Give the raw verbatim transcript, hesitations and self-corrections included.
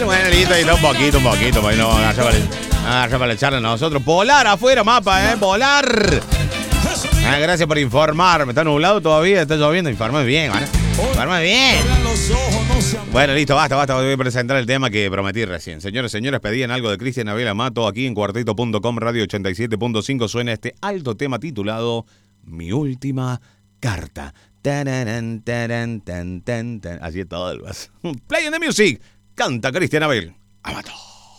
Bueno, bueno, listo, listo, un poquito, un poquito. Bueno, agarra para, agarra para echarle a nosotros. Polar afuera, mapa, ¿eh? Polar. Ah, gracias por informarme. Está nublado todavía, está lloviendo. Informe bien, ¿vale? Informe bien. Bueno, listo, basta, basta. Voy a presentar el tema que prometí recién. Señores, señores, pedían algo de Cristian Abel Amato. Aquí en cuarteto punto com, Radio ochenta y siete punto cinco, suena este alto tema titulado Mi Última Carta. Tararán, tarán, tan, tan, tan. Así es todo el vaso. Play in the music. Canta Cristian Abel Amato.